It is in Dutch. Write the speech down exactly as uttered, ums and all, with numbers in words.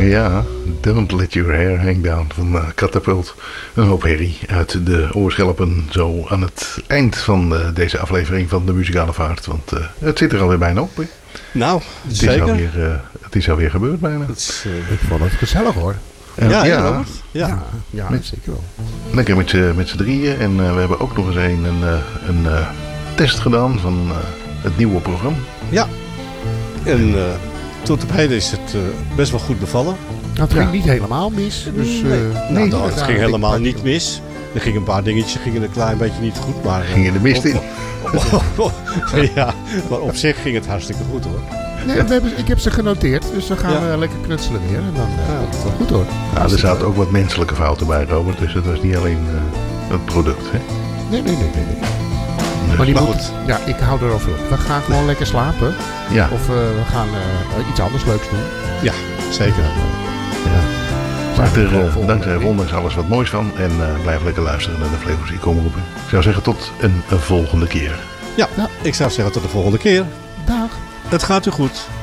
Ja, Don't Let Your Hair Hang Down van uh, Catapult. Een hoop herrie uit de oorschelpen zo aan het eind van uh, deze aflevering van de Muzikale Vaart. Want uh, het zit er alweer bijna op. Hè? Nou, het zeker. Is alweer, uh, het is alweer gebeurd bijna. Is, uh, ik vond het gezellig hoor. Uh, ja, ja, ja, ja, ja. ja met, zeker wel. Lekker met z'n, met z'n drieën. En uh, we hebben ook nog eens een, een, een uh, test gedaan van uh, het nieuwe programma. Ja, en uh, tot op heden is het uh, best wel goed bevallen. Nou, het ging ja. niet helemaal mis. Dus, uh, nee, nee nou, het ging helemaal niet mis. Er gingen een paar dingetjes gingen een klein beetje niet goed. Maar, ging in de mist in. Ja, maar op zich ging het hartstikke goed hoor. Nee, we hebben, ik heb ze genoteerd, dus dan gaan ja. we lekker knutselen weer. En dan uh, ja. het wel goed hoor. Nou, er zaten ook wat menselijke fouten bij, Robert. Dus het was niet alleen uh, het product. Hè? Nee, nee, nee, nee. nee. Dus, maar die maar moet, goed. Ja, ik hou erover op. We gaan gewoon lekker slapen. Ja. Of uh, we gaan uh, iets anders leuks doen. Ja, zeker. Ja. Maak er uh, dankzij ondanks alles wat moois van. En uh, blijf lekker luisteren naar de Flevo's Omroepen. Ik zou zeggen tot een, een volgende keer. Ja, ja, ik zou zeggen tot de volgende keer. Dag. Het gaat u goed.